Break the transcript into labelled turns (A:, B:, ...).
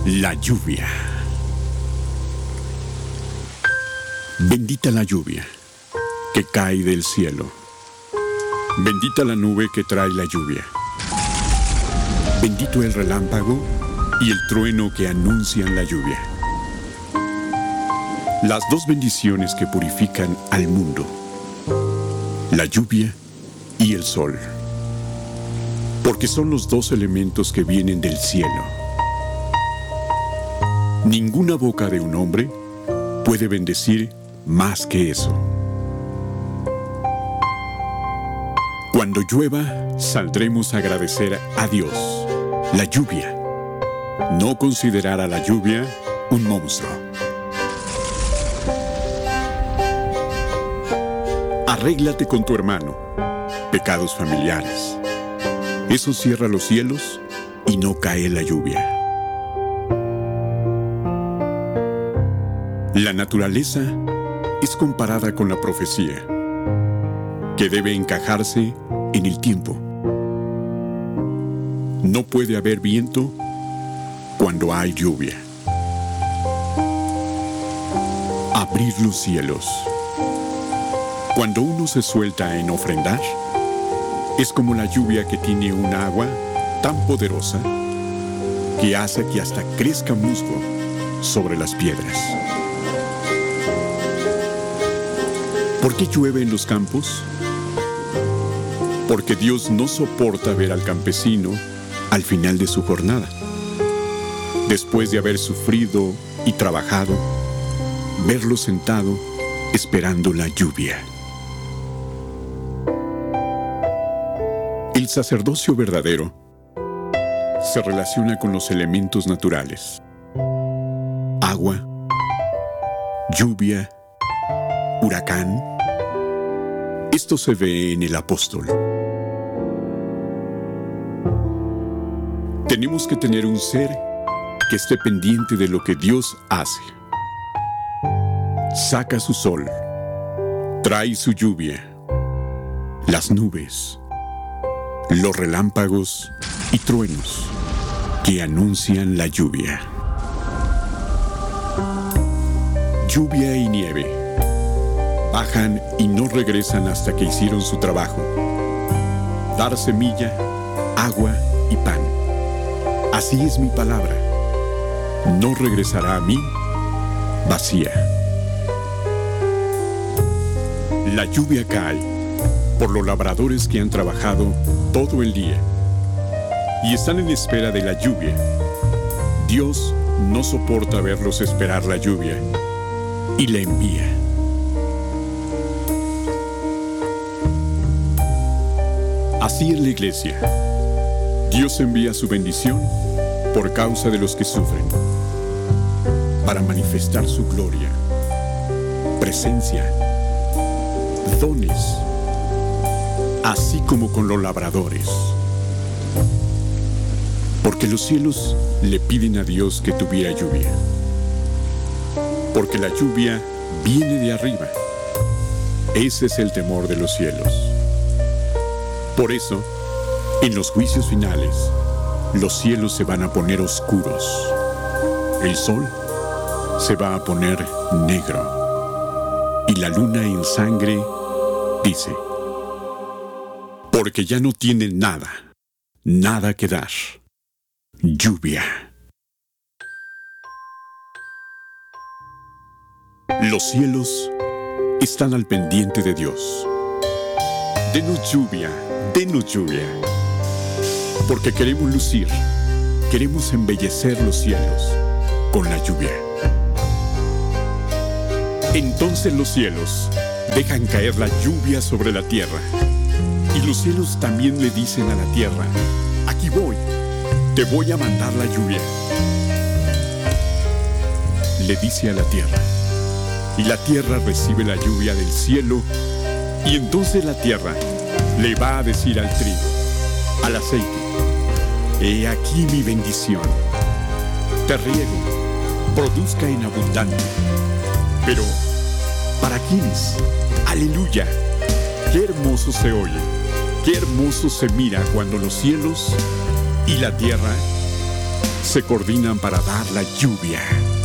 A: La lluvia. Bendita la lluvia que cae del cielo. Bendita la nube que trae la lluvia. Bendito el relámpago y el trueno que anuncian la lluvia. Las dos bendiciones que purifican al mundo. La lluvia y el sol. Porque son los dos elementos que vienen del cielo. Ninguna boca de un hombre puede bendecir más que eso. Cuando llueva, saldremos a agradecer a Dios, la lluvia. No considerar a la lluvia un monstruo. Arréglate con tu hermano. Pecados familiares. Eso cierra los cielos y no cae la lluvia. La naturaleza es comparada con la profecía, que debe encajarse en el tiempo. No puede haber viento cuando hay lluvia. Abrir los cielos. Cuando uno se suelta en ofrendar, es como la lluvia que tiene un agua tan poderosa que hace que hasta crezca musgo sobre las piedras. ¿Por qué llueve en los campos? Porque Dios no soporta ver al campesino al final de su jornada. Después de haber sufrido y trabajado, verlo sentado esperando la lluvia. El sacerdocio verdadero se relaciona con los elementos naturales. Agua, lluvia, huracán. Esto se ve en el apóstol. Tenemos que tener un ser que esté pendiente de lo que Dios hace. Saca su sol, trae su lluvia, las nubes, los relámpagos y truenos que anuncian la lluvia. Lluvia y nieve bajan y no regresan hasta que hicieron su trabajo. Dar semilla, agua y pan. Así es mi palabra. No regresará a mí vacía. La lluvia cae por los labradores que han trabajado todo el día y están en espera de la lluvia. Dios no soporta verlos esperar la lluvia y la envía. Así es la iglesia. Dios envía su bendición por causa de los que sufren, para manifestar su gloria, presencia, dones, así como con los labradores. Porque los cielos le piden a Dios que tuviera lluvia. Porque la lluvia viene de arriba. Ese es el temor de los cielos. Por eso, en los juicios finales, los cielos se van a poner oscuros. El sol se va a poner negro. Y la luna en sangre dice, porque ya no tienen nada que dar. Lluvia. Los cielos están al pendiente de Dios. Denos lluvia. Porque queremos lucir, queremos embellecer los cielos con la lluvia. Entonces los cielos dejan caer la lluvia sobre la tierra. Y los cielos también le dicen a la tierra, aquí voy, te voy a mandar la lluvia. Le dice a la tierra, y la tierra recibe la lluvia del cielo, y entonces la tierra le va a decir al trigo, al aceite, he aquí mi bendición. Te riego, produzca en abundante. Pero, ¿para quiénes? ¡Aleluya! ¡Qué hermoso se oye! ¡Qué hermoso se mira cuando los cielos y la tierra se coordinan para dar la lluvia.